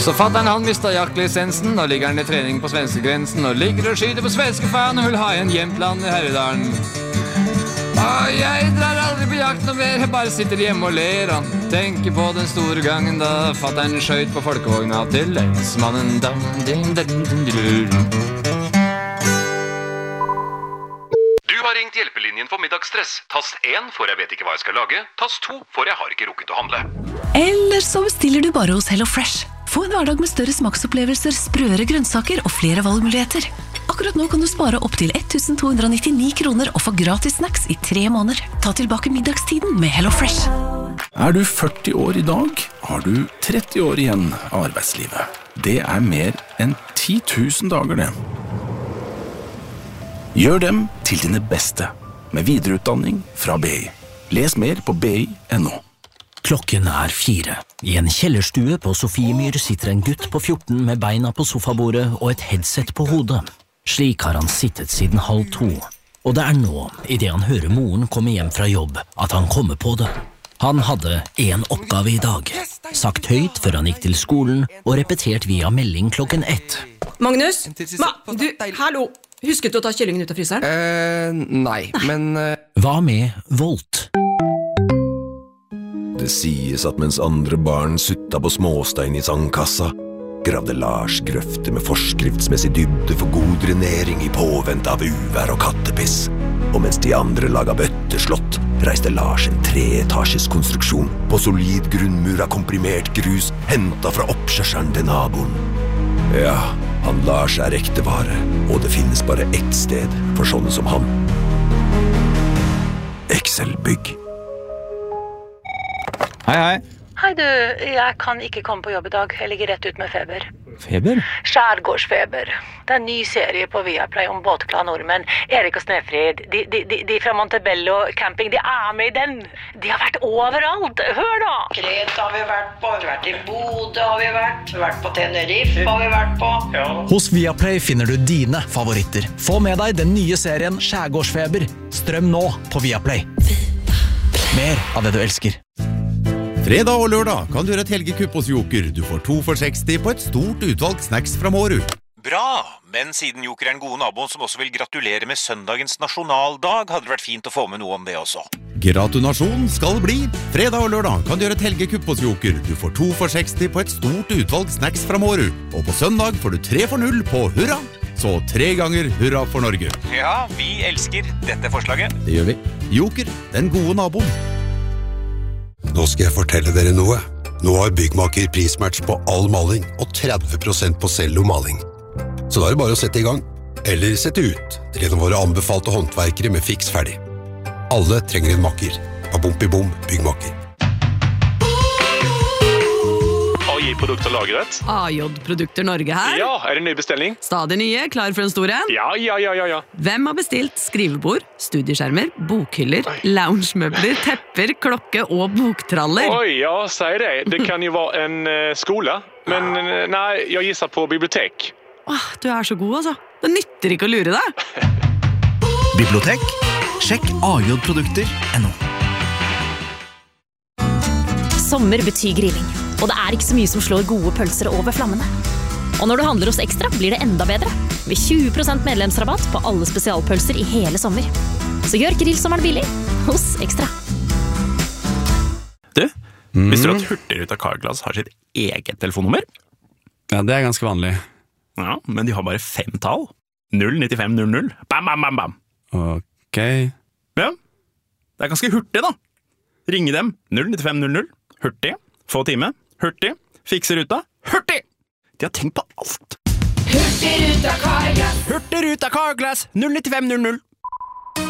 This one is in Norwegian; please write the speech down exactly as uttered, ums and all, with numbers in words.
Så fatteren han mistet jaktlisensen, og ligger han i trening på svenskegrensen, og ligger og skyter på svenske faen, og vil ha igjen Jämtland i Herredalen. Og jeg drar aldri på jakt noe mer, jeg bare sitter hjemme og ler, og tenker på den store gangen da fatteren skjøt på folkevogna til lensmannen. Du har ringt hjelpelinjen for middagsstress. Tast én for jeg vet ikke hva jeg skal lage. Tast to for jeg har ikke rukket å handle. Eller så bestiller du bare hos HelloFresh. Få en hverdag med større smaksopplevelser, sprøere grønnsaker og flere valgmuligheter. Akkurat nå kan du spare opp til ett tusen to hundre nittini kroner og få gratis snacks i tre måneder. Ta tilbake middagstiden med HelloFresh. Er du førti år i dag, har du tretti år igjen av arbeidslivet. Det er mer enn ti tusen dager det. Gjør dem til dine beste, med videreutdanning fra B I. Les mer på b i punktum no. Klokken er fire. I en kjellerstue på Sofiemyr sitter en gutt på fjorten med beina på sofabordet og et headset på hodet. Slik har han sittet siden halv to. Og det er nå, i det han hører moren komme hjem fra jobb, at han kommer på det. Han hadde en oppgave i dag. Sagt høyt før han gikk til skolen, og repetert via melding klokken ett. Magnus? Ma, du, hallo! Husket du å ta kyllingen ut av fryseren? Eh, nei, men... Uh... Hva med Volt? Det sies at mens andre barn sutta på småstein i sandkassa, gravde Lars grøfter med forskriftsmessig dybde for god drenering i påvent av uvær og kattepiss. Og mens de andre laga bøtteslott, reiste Lars en treetasjes konstruksjon på solid grunnmur av komprimert grus, hentet fra oppkjørselen til naboen. Ja, han Lars er ekte vare, og det finnes bare ett sted for sånne som han. Excel-bygg. Hei, hei. Hei du, jeg kan ikke komme på jobb i dag. Jeg ligger rett ut med feber. Feber? Skjærgårdsfeber. Det er en ny serie på Viaplay om båtglade nordmenn. Erik og Snefrid, de, de, de, de fra Montebello camping, de er med i den. De har vært overalt. Hør da! Kreta har vi vært på, vi har vært i Bodø har vi vært, vi har vært på Tenerife har vi vært på. Ja. Hos Viaplay finner du dine favoritter. Få med deg den nye serien Skjærgårdsfeber. Strøm nå på Viaplay. Mer av det du elsker. Fredag og lørdag kan du gjøre et helgekupp hos Joker. Du får to for seksti på et stort utvalg snacks fra Måru. Bra, men siden Joker er en god nabo som også vil gratulere med søndagens nasjonaldag, hadde det vært fint å få med noe om det også. Gratulasjon skal bli. Fredag og lørdag kan du gjøre et helgekupp hos Joker. Du får to for seksti på et stort utvalg snacks fra Måru. Og på søndag får du tre for null på hurra. Så tre ganger hurra for Norge. Ja, vi elsker dette forslaget. Det gjør vi. Joker, den gode naboen. Nå skal jeg fortelle dere noe. Nå har Byggmaker prismatch på all maling og tretti prosent på cellomaling. Så da er det bare å sette i gang. Eller sette ut. Det er en av våre anbefalte håndverkere med fiks ferdig. Alle trenger en makker. Babompi-bom, Byggmaker. A J-produkter lagret. A J-produkter Norge her. Ja, er det en ny bestilling? Stadig nye, klar for en stor en? Ja, ja, ja, ja, ja. Hvem har bestilt skrivebord, studieskjermer, bokhyller, loungemøbler, tepper, klokke og boktraller? Oi, ja, sier det. Det kan jo være en uh, skole. Men uh, nei, jeg gisser på bibliotek. Åh, du er så god, altså. Det nytter ikke å lure deg. Bibliotek? Sjekk a j produkter punktum no. Sommer betyr grilling, og det er ikke så mye som slår gode pølser over flammene. Og når du handler hos Ekstra, blir det enda bedre. Med tjue prosent medlemsrabatt på alle spesialpølser i hele sommer. Så gjør grillsommeren billig hos Ekstra. Du, Mm. visste du at Hurtigruta Carglass har sitt eget telefonnummer? Ja, det er ganske vanlig. Ja, men de har bare fem tall. null ni fem null null. Bam, bam, bam, bam. Ok. Ja, det er ganske hurtig da. Ringe dem. null ni fem null null. Hurtig. Få time. Hurtig. Fikse ruta. Hurtig! De har tenkt på alt. Hurtigruta Carglass. Hurtigruta Carglass. null ni fem null null.